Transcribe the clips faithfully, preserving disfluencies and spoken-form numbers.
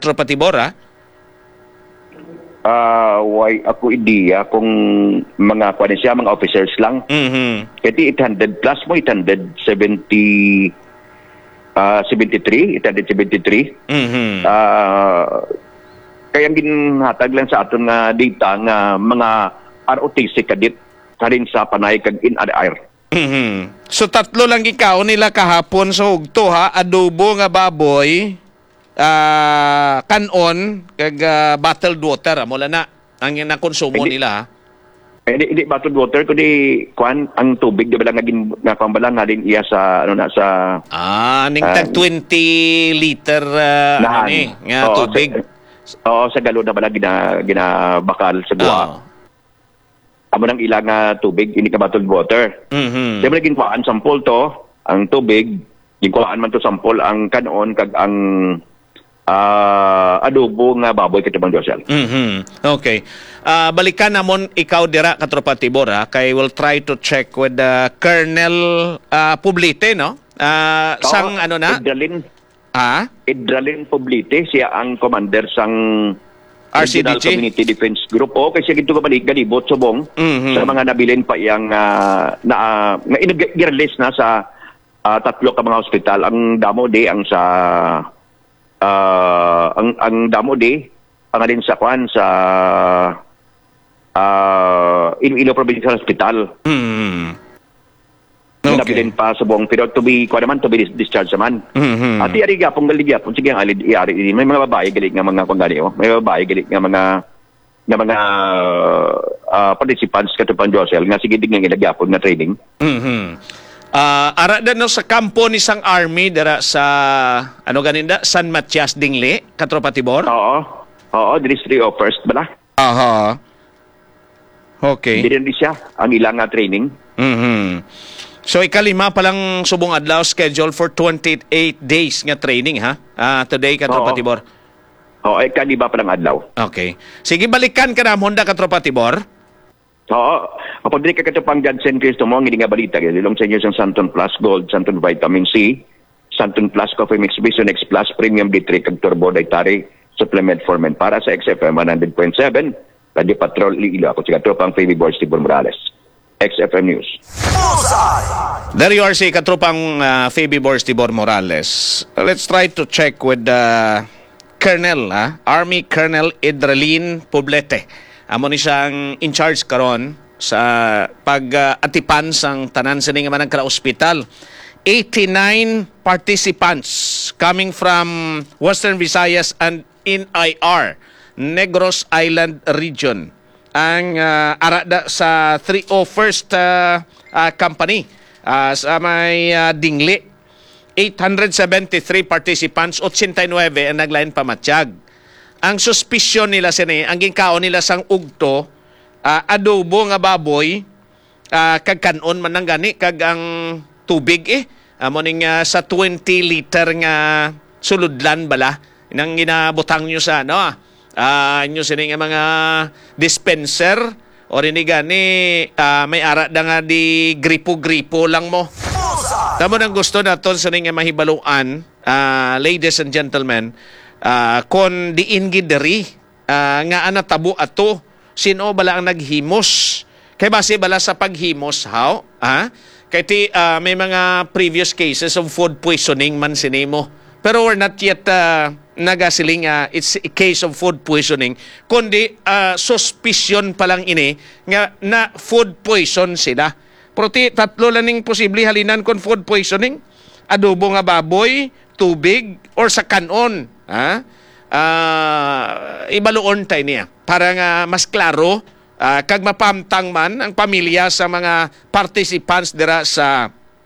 Katropa Tibor, ha? Ah, why ako idea kung mga kuan siya mga officers lang. Mhm. Kasi eight hundred plus mo eight seventy ah seventy-three, eight seventy-three. Mhm. Ah, kaya ginhatag lang sa aton nga data nga mga R O T C kadit kanin sa panay kag in other air. Mhm. So tatlo lang ikaw nila kahapon sa hugto, ha? Adobo nga baboy, ah kanon kag ah, bottled water, ah, mula na ang nakonsumo Hindi. nila, ha? Eh, di, di bottled water kundi kuan ang tubig di ba lang naging nga pambalang nga din iya sa ano na sa Ah, ning Ah, tag twenty liter uh, ano nahan. ni, nga Oo, tubig. Sa, oo, sa galon na bala gina, ginabakal sa duwa. Oo. Amo nang ilang nga tubig, hindi ka bottled water. Mhm. Di ba naging kuhaan sampol to, ang tubig, ginkuhaan man to sampol ang kanon kag ang ah, adobo nga baboy katubang dosel. Mhm. Okay. Ah, balikan namon ikaw dira Katropa Tibor, ha? Kay will try to check with the Colonel ah, Publite, no? Ah, sang ano na? Idralin, Ah, Idralin Poblete, siya ang commander sang R C D Regional G? Community Defense Group. O, kasi ginto ka balik, galibot, subong, Mhm. sa mga nabilin pa iyang ah, na, uh, na inag-release na sa ah, tatlo ka mga hospital. Ang damo di ang sa ah, ang ang damo di ang alin sa kwan sa uh, Iloilo Provincial Hospital. Mhm. Okay. Okay. Nabilin pa subong pero to be kuan naman to be dis- discharged naman. Mhm. At iari gapong gali gapon sige ang alid iari ini may mga babae gali nga mga kunggali oh. May babae gali nga mga nga mga uh, participants katupan Josel nga sige ding nga gapon nga training. Mhm. Ah, ara da no sa kampo ni sang army dira sa ano ganinda San Matias Dingle, Katropa Tibor? Oo. Oo, District of First bala. Aha. Okay. Hindi rin siya ang ilang nga training. Mhm. So ikalima pa lang subong adlaw schedule for twenty-eight days nga training, ha? Ah, today Katropa Oo. Tibor. Oo, ay kaniba pa lang adlaw. Okay. Sige, balikan ka na Honda Katropa Tibor. Oo. Kapag di ka katupang Janssen Cristo mo, ang hindi nga balita. Ilong sa inyo sa Santon Plus Gold, Santon Vitamin C, Santon Plus Coffee Mix Vision X Plus Premium D three kag Turbo Dietary Supplement for Men para sa X F M one hundred point seven. Radio Patrol Iilo. Ako si Katropang Fabi Boys Tibor Morales. X F M News. There you are, si Katropang uh, Fabi Boys Tibor Morales. Let's try to check with the Colonel, ha? Army Colonel Idralin Poblete. Amo ni siyang in charge karon sa pag-atipan sang tanan sa nga manang kala ospital. eighty-nine participants coming from Western Visayas and N I R, Negros Island Region. Ang uh, arada sa three oh first uh, uh, company uh, sa may uh, Dingle. eight hundred seventy-three participants, eighty-nine ang naglain pamatsyag. Ang suspisyon nila sini, ang gingkaon nila sang ugto, uh, adobo nga baboy, uh, kag kanon man nang gani, kag ang tubig eh. Amo ning uh, sa twenty liter nga suludlan bala. Inang ginabutang nyo sa ano ah. Uh, nyo sini nga mga dispenser o rin gani uh, may ara da nga di gripo-gripo lang mo. Tamo nang gusto naton sa nga mahibaluan, uh, ladies and gentlemen, uh, kon diin gideri uh, nga ana tabo ato sino bala ang naghimos. Kay base bala sa paghimos how? Ha? Kay ti uh, may mga previous cases of food poisoning man sinimo. Pero we're not yet uh, nagasiling uh, it's a case of food poisoning, kundi uh, suspicion pa lang ini nga na food poison sila. Proti tatlo lang ning posible halinan kon food poisoning. Adobo nga baboy, tubig, or sa kanon. Ha? Uh, ibaluon tayo niya para nga mas klaro uh, kag mapamtang man ang pamilya sa mga participants dira sa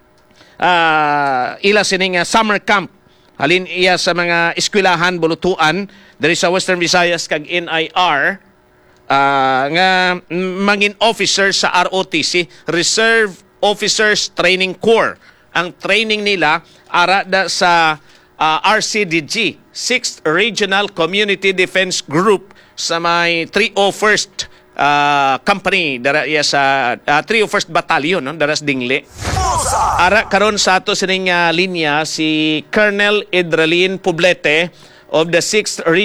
uh, ila sining uh, summer camp. Halin iya sa mga eskwelahan, bulutuan, dari sa Western Visayas kag N I R, uh, nga mangin officer sa R O T C, Reserve Officers Training Corps. Ang training nila, ara da sa uh, R C D G, sixth Regional Community Defense Group sa may three oh first uh, Company, dara iya sa uh, three oh first Battalion, no? Daras Dingle. Ara karon sa ato sining uh, linya si Colonel Idralin Poblete of the sixth